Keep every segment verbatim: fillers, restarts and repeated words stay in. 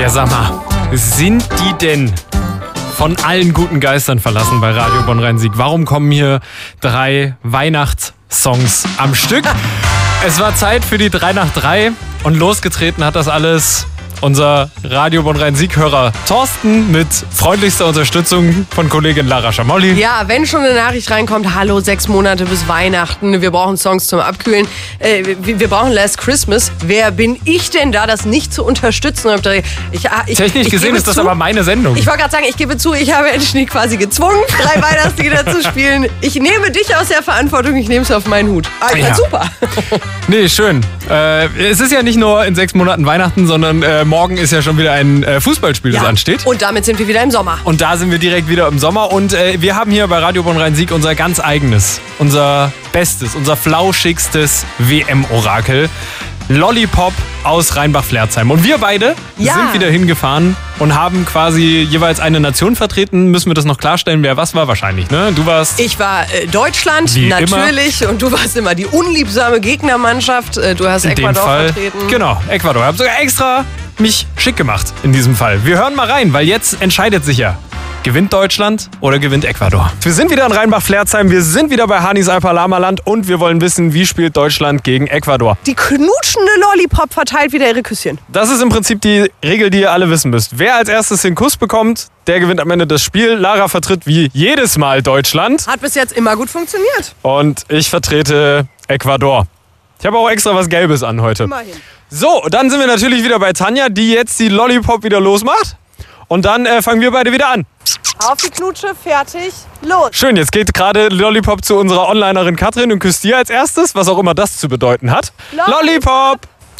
Ja, sag mal, sind die denn von allen guten Geistern verlassen bei Radio Bonn-Rhein-Sieg? Warum kommen hier drei Weihnachtssongs am Stück? Es war Zeit für die drei nach drei und losgetreten hat das alles unser Radio Bonn-Rhein-Sieg-Hörer Thorsten mit freundlichster Unterstützung von Kollegin Lara Schamolli. Ja, wenn schon eine Nachricht reinkommt, hallo, sechs Monate bis Weihnachten, wir brauchen Songs zum Abkühlen, äh, wir, wir brauchen Last Christmas. Wer bin ich denn da, das nicht zu unterstützen? Ich, ich, Technisch ich gesehen ist das zu, aber meine Sendung. Ich wollte gerade sagen, ich gebe zu, ich habe Anthony quasi gezwungen, drei Weihnachtslieder zu spielen. Ich nehme dich aus der Verantwortung, ich nehme es auf meinen Hut. Ah, ja. Super. Nee, schön. Äh, es ist ja nicht nur in sechs Monaten Weihnachten, sondern äh, morgen ist ja schon wieder ein äh, Fußballspiel, das ja. ansteht. Und damit sind wir wieder im Sommer. Und da sind wir direkt wieder im Sommer. Und äh, wir haben hier bei Radio Bonn-Rhein-Sieg unser ganz eigenes, unser bestes, unser flauschigstes W M-Orakel. Lollipop aus Rheinbach-Flerzheim. Und wir beide ja. sind wieder hingefahren und haben quasi jeweils eine Nation vertreten. Müssen wir das noch klarstellen, wer was war wahrscheinlich, ne? Du warst... Ich war äh, Deutschland, wie natürlich. Immer. Und du warst immer die unliebsame Gegnermannschaft. Äh, du hast in Ecuador dem Fall, vertreten. Genau, Ecuador. Ich habe sogar extra mich schick gemacht in diesem Fall. Wir hören mal rein, weil jetzt entscheidet sich ja. Gewinnt Deutschland oder gewinnt Ecuador? Wir sind wieder in Rheinbach-Flerzheim, wir sind wieder bei Hannis Alpalama-Land und wir wollen wissen, wie spielt Deutschland gegen Ecuador? Die knutschende Lollipop verteilt wieder ihre Küsschen. Das ist im Prinzip die Regel, die ihr alle wissen müsst. Wer als erstes den Kuss bekommt, der gewinnt am Ende das Spiel. Lara vertritt wie jedes Mal Deutschland. Hat bis jetzt immer gut funktioniert. Und ich vertrete Ecuador. Ich habe auch extra was Gelbes an heute. Immerhin. So, dann sind wir natürlich wieder bei Tanja, die jetzt die Lollipop wieder losmacht. Und dann äh, fangen wir beide wieder an. Auf die Knutsche, fertig, los. Schön, jetzt geht gerade Lollipop zu unserer Onlinerin Katrin und küsst dir als erstes, was auch immer das zu bedeuten hat. Lollipop!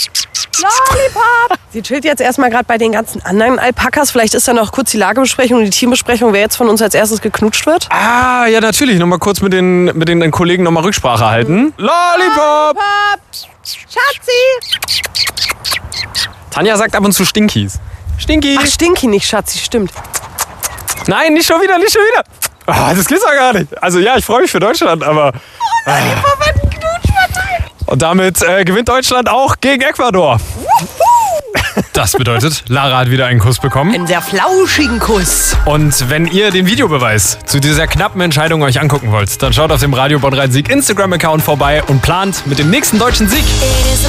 Lollipop! Sie chillt jetzt erstmal gerade bei den ganzen anderen Alpakas. Vielleicht ist da noch kurz die Lagebesprechung und die Teambesprechung, wer jetzt von uns als erstes geknutscht wird. Ah, ja natürlich. Nochmal kurz mit den, mit den Kollegen nochmal Rücksprache halten. Lollipop! Lollipop! Schatzi! Tanja sagt ab und zu Stinkies. Stinky! Ach, Stinky nicht, Schatzi, stimmt. Nein, nicht schon wieder, nicht schon wieder. Ah, das gibt's doch gar nicht. Also ja, ich freue mich für Deutschland, aber... Oh, Lollipop hat einen Knutsch verteilt. Und damit äh, gewinnt Deutschland auch gegen Ecuador. Das bedeutet, Lara hat wieder einen Kuss bekommen. Einen sehr flauschigen Kuss. Und wenn ihr den Videobeweis zu dieser knappen Entscheidung euch angucken wollt, dann schaut auf dem Radio Bonn-Rhein-Sieg Instagram-Account vorbei und plant mit dem nächsten deutschen Sieg.